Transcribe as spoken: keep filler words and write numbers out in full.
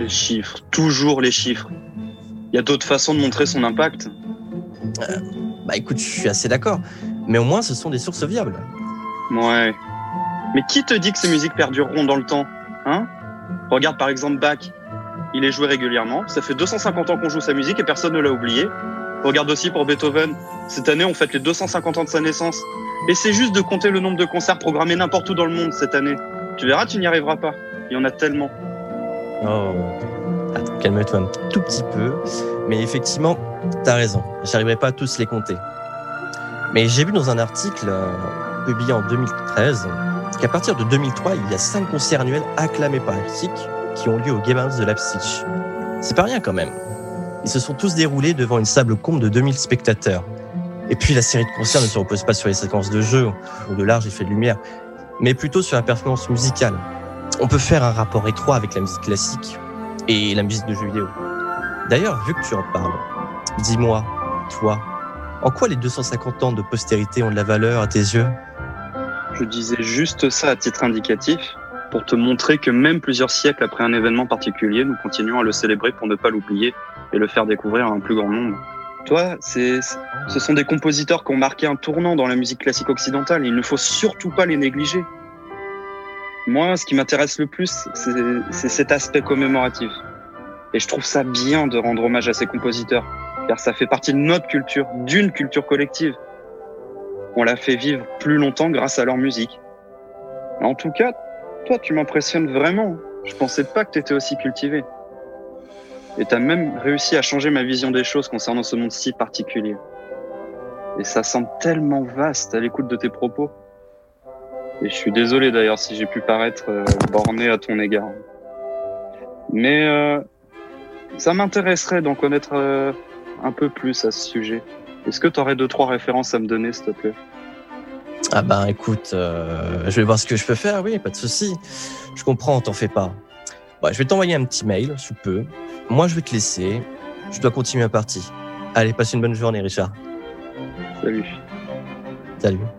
Les chiffres, toujours les chiffres. Il y a d'autres façons de montrer son impact. Euh, bah écoute, je suis assez d'accord. Mais au moins, ce sont des sources viables. Ouais. Mais qui te dit que ces musiques perdureront dans le temps, hein ? Regarde par exemple Bach. Il est joué régulièrement. Ça fait deux cent cinquante ans qu'on joue sa musique et personne ne l'a oublié. Regarde aussi pour Beethoven. Cette année, on fête les deux cent cinquante ans de sa naissance. Et c'est juste de compter le nombre de concerts programmés n'importe où dans le monde cette année. Tu verras, tu n'y arriveras pas. Il y en a tellement. Oh, attends, calme-toi un tout petit peu. Mais effectivement, t'as raison. J'arriverai pas à tous les compter. Mais j'ai vu dans un article euh, publié en deux mille treize qu'à partir de deux mille trois, il y a cinq concerts annuels acclamés par la critique qui ont lieu au Gewandhaus de Leipzig. C'est pas rien quand même. Ils se sont tous déroulés devant une sable combe de deux mille spectateurs. Et puis la série de concerts ne se repose pas sur les séquences de jeu ou de larges effets de lumière, mais plutôt sur la performance musicale. On peut faire un rapport étroit avec la musique classique et la musique de jeux vidéo. D'ailleurs, vu que tu en parles, dis-moi, toi, en quoi les deux cent cinquante ans de postérité ont de la valeur à tes yeux ? Je disais juste ça à titre indicatif, pour te montrer que même plusieurs siècles après un événement particulier, nous continuons à le célébrer pour ne pas l'oublier et le faire découvrir à un plus grand nombre. Toi, c'est, ce sont des compositeurs qui ont marqué un tournant dans la musique classique occidentale et il ne faut surtout pas les négliger. Moi, ce qui m'intéresse le plus, c'est, c'est cet aspect commémoratif. Et je trouve ça bien de rendre hommage à ces compositeurs, car ça fait partie de notre culture, d'une culture collective. On l'a fait vivre plus longtemps grâce à leur musique. En tout cas, toi, tu m'impressionnes vraiment. Je pensais pas que tu étais aussi cultivé. Et tu as même réussi à changer ma vision des choses concernant ce monde si particulier. Et ça semble tellement vaste à l'écoute de tes propos. Et je suis désolé d'ailleurs si j'ai pu paraître euh, borné à ton égard. Mais euh, ça m'intéresserait d'en connaître euh, un peu plus à ce sujet. Est-ce que tu aurais deux, trois références à me donner, s'il te plaît ? Ah bah écoute, euh, je vais voir ce que je peux faire, oui, pas de souci. Je comprends, t'en fais pas. Bon, je vais t'envoyer un petit mail, sous peu. Moi, je vais te laisser. Je dois continuer ma partie. Allez, passe une bonne journée, Richard. Salut. Salut.